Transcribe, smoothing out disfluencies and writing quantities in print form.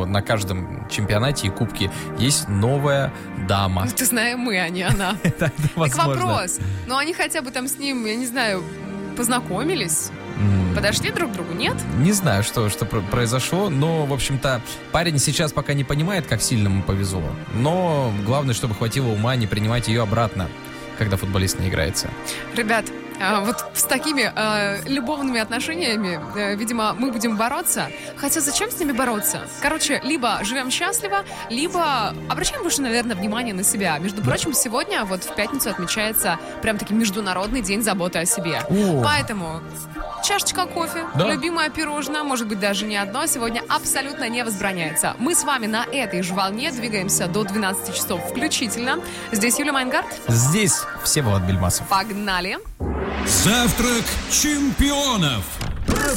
что на каждом чемпионате и кубке есть новая дама. Ну, ты знаешь, мы, а не она. Это Так возможно. вопрос. Ну, они хотя бы там с ним, я не знаю, познакомились? Подошли друг к другу, нет? Не знаю, что произошло, но, в общем-то, парень сейчас пока не понимает, как сильно ему повезло. Но главное, чтобы хватило ума не принимать ее обратно, когда футболист наиграется. Ребят, вот с такими любовными отношениями, видимо, мы будем бороться. Хотя зачем с ними бороться? Короче, либо живем счастливо, либо обращаем больше, наверное, внимание на себя. Между прочим, сегодня, вот в пятницу, отмечается прям-таки Международный день заботы о себе. О. Поэтому чашечка кофе, Да. любимое пирожное, может быть, даже не одно, сегодня абсолютно не возбраняется. Мы с вами на этой же волне двигаемся до 12 часов включительно. Здесь Юлия Майнгард. Здесь Всеволод Бельмасов. Погнали! Завтрак чемпионов.